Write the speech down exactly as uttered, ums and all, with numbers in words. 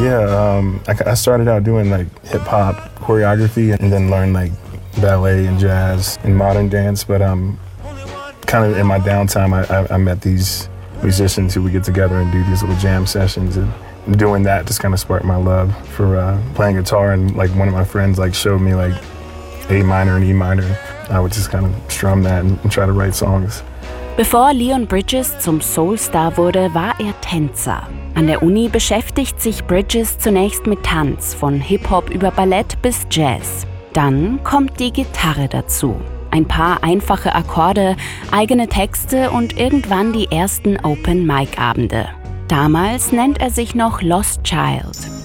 Yeah, um, I, I started out doing like hip-hop choreography and then learned like ballet and jazz and modern dance, but um, kind of in my downtime, I, I, I met these musicians who would get together and do these little jam sessions, and doing that just kind of sparked my love for uh, playing guitar. And like one of my friends like showed me like A minor and E minor. I would just kind of strum that and, and try to write songs. Bevor Leon Bridges zum Soulstar wurde, war er Tänzer. An der Uni beschäftigt sich Bridges zunächst mit Tanz, von Hip-Hop über Ballett bis Jazz. Dann kommt die Gitarre dazu. Ein paar einfache Akkorde, eigene Texte und irgendwann die ersten Open-Mic-Abende. Damals nennt er sich noch Lost Child.